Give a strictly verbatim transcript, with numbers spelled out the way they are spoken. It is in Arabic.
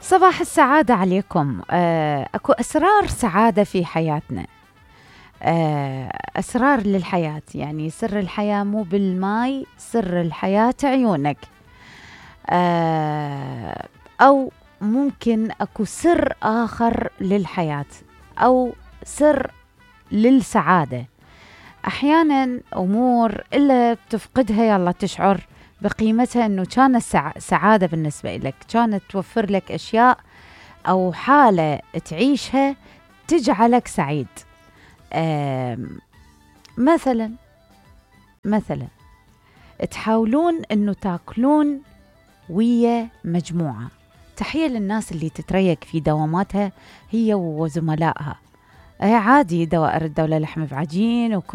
صباح السعادة عليكم. آه، أكو أسرار سعادة في حياتنا. آه، أسرار للحياة، يعني سر الحياة مو بالماي، سر الحياة عيونك. آه، أو ممكن أكو سر آخر للحياة، أو سر للسعادة. أحيانا أمور إلا بتفقدها يلا تشعر بقيمتها، أنه كانت سع- سعادة بالنسبة لك، كانت توفر لك أشياء أو حالة تعيشها تجعلك سعيد. آم، مثلا مثلا تحاولون أنه تاكلون ويا مجموعة. تحية للناس اللي تتريق في دواماتها هي وزملائها. آه، عادي دوائر الدولة لحم بعجين